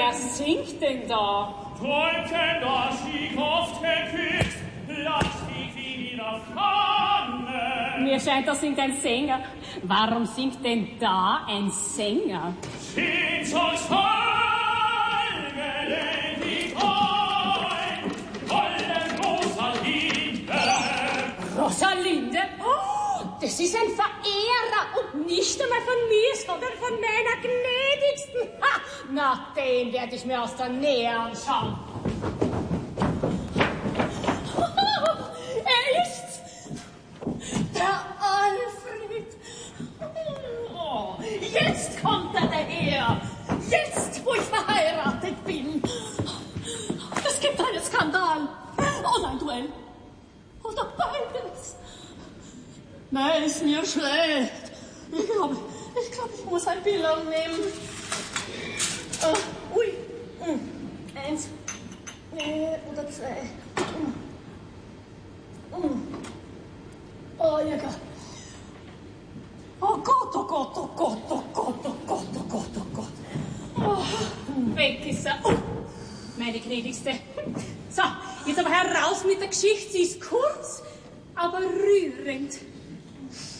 wer singt denn da? Tolken da stieg auf den Küchs, lass stieg wie in auf Kanne. Mir scheint, da singt ein Sänger. Warum singt denn da ein Sänger? Sind uns Folge die Freund, wollen Rosalinde. Rosalinde? Oh, das ist ein Verehrer und nicht einmal von mir, sondern von meiner Gnädigsten. Ha, na, den werde ich mir aus der Nähe anschauen. Er ist's! Der Alfred! Oh, jetzt kommt er daher! Jetzt, wo ich verheiratet bin! Es gibt einen Skandal! Oder ein Duell! Oder beides! Nein, ist mir schlecht! Ich glaube, ich muss ein Pillerl nehmen. Ui! 1 oder 2. Oh, ja, Gott. Oh Gott, oh Gott, oh Gott, oh Gott, oh Gott, oh Gott, oh Gott. Oh, weg ist er. Oh, meine Gnädigste. So, jetzt aber heraus mit der Geschichte. Sie ist kurz, aber rührend.